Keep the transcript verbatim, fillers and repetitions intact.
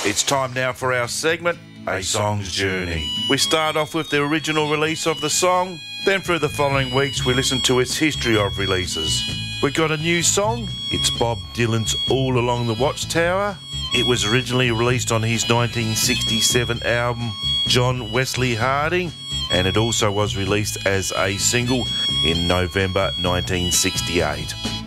It's time now for our segment, A Song's Journey. We start off with the original release of the song, then through the following weeks we listen to its history of releases. We got a new song. It's Bob Dylan's All Along the Watchtower. It was originally released on his nineteen sixty-seven album John Wesley Harding, and it also was released as a single in November nineteen sixty-eight.